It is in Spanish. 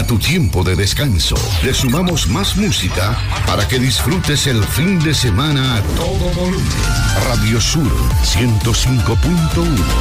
tu tiempo de descanso, le sumamos más música para que disfrutes el fin de semana a todo volumen. Radio Sur 105.1.